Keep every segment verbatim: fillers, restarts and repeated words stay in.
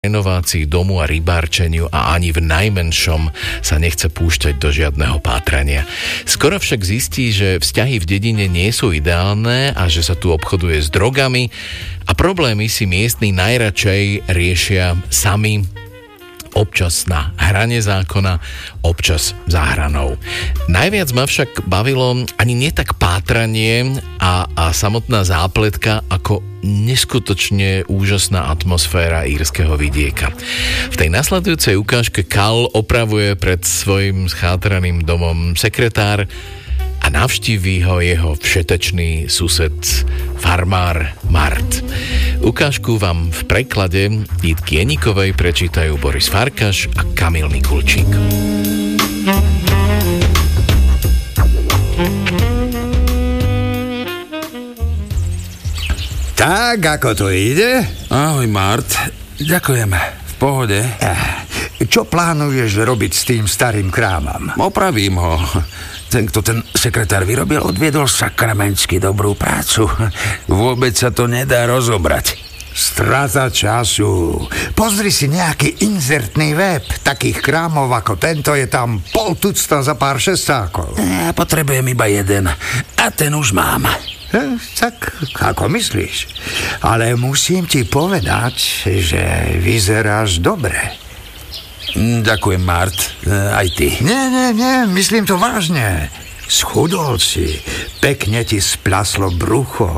renovácii domu a rybárčeniu a ani v najmenšom sa nechce púšťať do žiadneho pátrania. Skoro však zistí, že vzťahy v dedine nie sú ideálne a že sa tu obchoduje s drogami a problémy si miestni najradšej riešia sami, občas na hrane zákona, občas za hranou. Najviac ma však bavilo ani nie tak pátranie a, a samotná zápletka, ako neskutočne úžasná atmosféra írskeho vidieka. V tej nasledujúcej ukážke Cal opravuje pred svojim schátraným domom sekretár a navštíví ho jeho všetečný sused farmár Mart. Ukážku vám v preklade Jitky Jenikovej prečítajú Boris Farkaš a Kamil Mikulčík. Tak, ako to ide? Ahoj, Mart. Ďakujeme. V pohode. Čo plánuješ robiť s tým starým krámom? Opravím ho. Ten, kto ten sekretár vyrobil, odviedol sakramensky dobrú prácu. Vôbec sa to nedá rozobrať. Strata času. Pozri si nejaký inzertný web. Takých krámov ako tento je tam pol tucta za pár šestákov. Ja potrebujem iba jeden. A ten už mám. Eh, tak, ako myslíš? Ale musím ti povedať, že vyzeráš dobre. Ďakujem, Mart. Aj ty. Nie, nie, nie, myslím to vážne. Schudol si. Pekne ti splaslo brucho.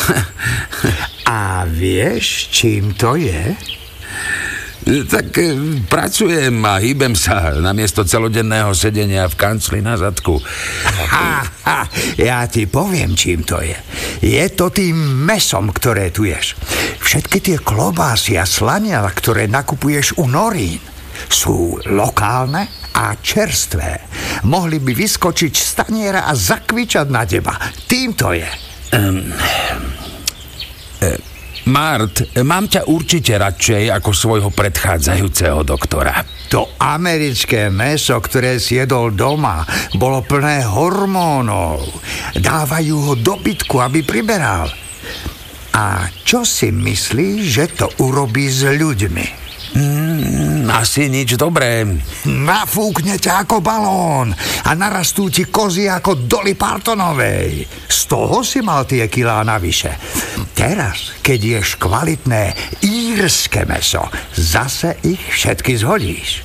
A vieš, čím to je? Tak pracujem a hýbem sa namiesto celodenného sedenia v kancli na zadku. Ha, ha, ja ti poviem, čím to je. Je to tým mesom, ktoré tu ješ. Všetky tie klobásy a slania, ktoré nakupuješ u Norín, sú lokálne a čerstvé. Mohli by vyskočiť z taniera a zakvičať na teba. Tým to je. Um, um, Mart, mám ťa určite radšej ako svojho predchádzajúceho doktora. To americké mäso, ktoré si jedol doma, bolo plné hormónov. Dávajú ho do bytku, aby priberal. A čo si myslíš, že to urobí s ľuďmi? Mm, asi nič dobré. Nafúkne ťa ako balón a narastú ti kozy ako Dolly Partonovej. Z toho si mal tie kilá navyše. Teraz, keď ješ kvalitné írske mäso, zase ich všetky zhodíš.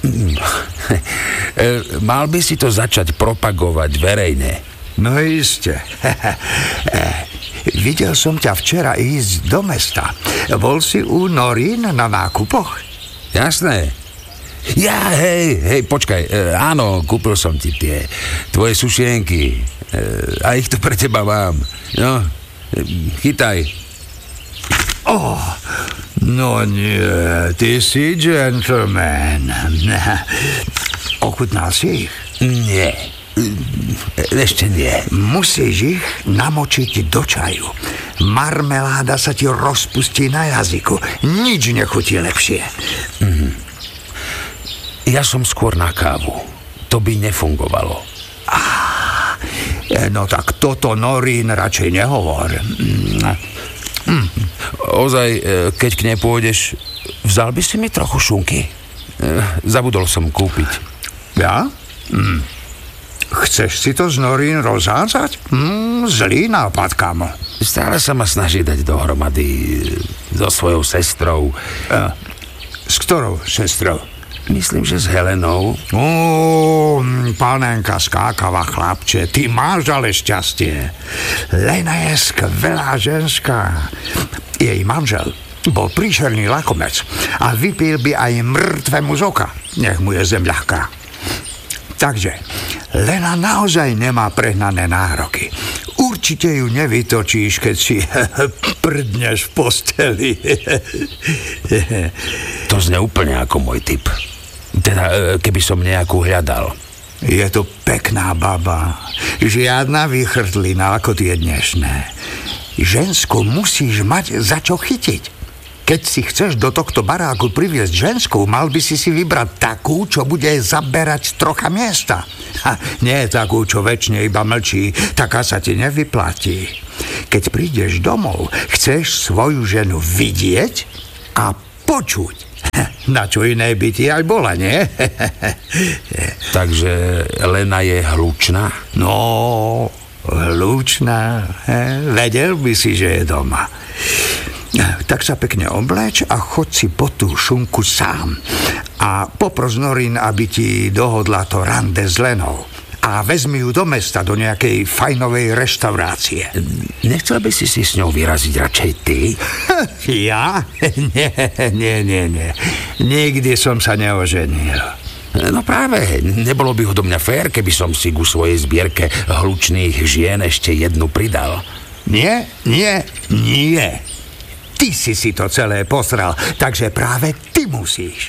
Mal by si to začať propagovať verejne. No iste. Videl som ťa včera ísť do mesta. Bol si u Norín na nákupoch? Jasné. Ja, hej, hej, počkaj. E, áno, kúpil som ti tie tvoje sušienky. E, a ich tu pre teba mám. No, e, chytaj. Oh, no nie, ty si gentleman. Ochutnal si ich? Nie. Ešte nie. Musíš ich namočiť do čaju. Marmeláda sa ti rozpustí na jazyku. Nič nechutí lepšie. Mm. Ja som skôr na kávu. To by nefungovalo. Ah, no tak toto Norín radšej nehovor. Mm. Ozaj, keď k nej pôjdeš, vzal by si mi trochu šunky? Zabudol som kúpiť. Ja? Mm. Chceš si to z Norín rozhádzať? Mm, zlý nápad, kamo. Stále sa ma snaží dať dohromady so svojou sestrou. A, s ktorou sestrou? Myslím, že s Helenou. Ó, panenka skákava, chlapče, ty máš ale šťastie. Lena je skvelá ženská. Jej manžel bol príšerný lakomec a vypil by aj mŕtvemu z oka. Nech mu je zem ľahká. Takže, Lena naozaj nemá prehnané nároky. Určite ju nevytočíš, keď si prdneš v posteli. To znie úplne ako môj typ. Teda, keby som nejakú hľadal. Je to pekná baba. Žiadna vychrtlina ako tie dnešné. Žensku musíš mať za čo chytiť. Keď si chceš do tohto baráku priviesť žensku, mal by si si vybrať takú, čo bude zaberať trocha miesta. Ha, nie takú, čo večne iba mlčí, taká sa ti nevyplatí. Keď prídeš domov, chceš svoju ženu vidieť a počuť. Na čo iné by ti aj bola, nie? Takže Lena je hlučná? No, hlučná. Vedel by si, že je doma. Tak sa pekne obleč a choď si po tú šunku sám. A popros Norin, aby ti dohodla to rande s Lenou. A vezmi ju do mesta, do nejakej fajnovej reštaurácie. Nechcel by si si s ňou vyraziť radšej ty? Ja? Nie, nie, nie, nie. Nikdy som sa neoženil. No práve, nebolo by odo mňa fér, keby som si ku svojej zbierke hlučných žien ešte jednu pridal. Nie, nie, nie. Ty si si to celé posral, takže práve ty musíš.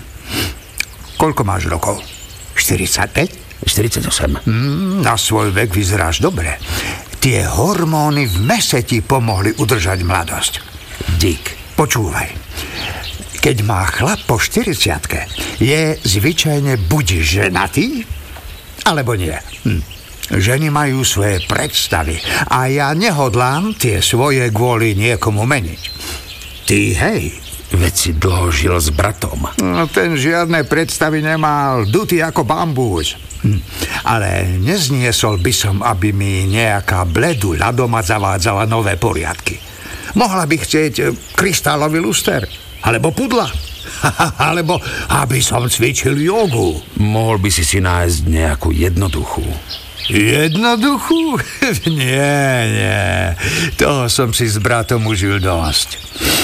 Koľko máš rokov? štyridsaťpäť? štyridsaťosem. Mm, na svoj vek vyzeráš dobre. Tie hormóny v mese ti pomohli udržať mladosť. Dík. Počúvaj. Keď má chlap po štyridsiatke, je zvyčajne buď ženatý, alebo nie. Hm. Ženy majú svoje predstavy a ja nehodlám tie svoje kvôli niekomu meniť. Ty hej. Veď si dlho žil s bratom. No, ten žiadne predstavy nemal, dutý ako bambús. Hm. Ale nezniesol by som, aby mi nejaká bledula doma zavádzala nové poriadky. Mohla by chcieť kryštálový luster, alebo pudla, alebo aby som cvičil jogu. Mohol by si si nájsť nejakú jednoduchú. Jednoduchú? Nie, nie. Toho som si s bratom užil dosť.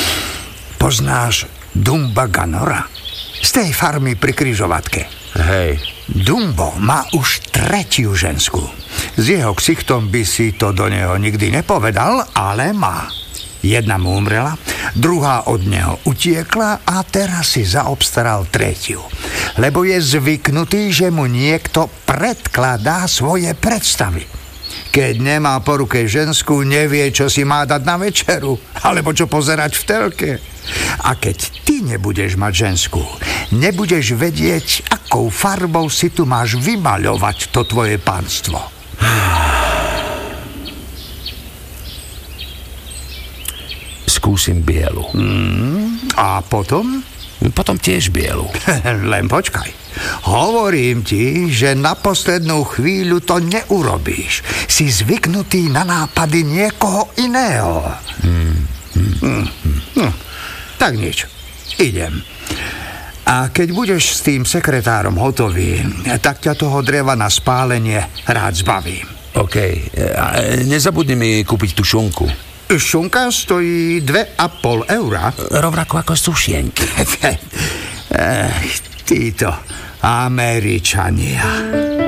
Poznáš Dumba Ganora? Z tej farmy pri križovatke. Hej. Dumbo má už tretiu ženskú. S jeho ksichtom by si to do neho nikdy nepovedal, ale má. Jedna mu umrela, druhá od neho utiekla a teraz si zaobstaral tretiu. Lebo je zvyknutý, že mu niekto predkladá svoje predstavy. Keď nemá po ruke ženskú, nevie, čo si má dať na večeru, alebo čo pozerať v telke. A keď ty nebudeš mať ženskú, nebudeš vedieť, akou farbou si tu máš vymaľovať to tvoje pánstvo. Skúsim bielu. Mm, a potom? Potom tiež bielu. Len počkaj. Hovorím ti, že na poslednú chvíľu to neurobíš. Si zvyknutý na nápady niekoho iného. Mm, mm, mm. Mm. Tak nič. Idem. A keď budeš s tým sekretárom hotový, tak ťa toho dreva na spálenie rád zbavím. OK. A nezabudni mi kúpiť tú šunku. Šunka stojí dve a pol eura. Rovnako ako sušienky. Ech, títo Američania.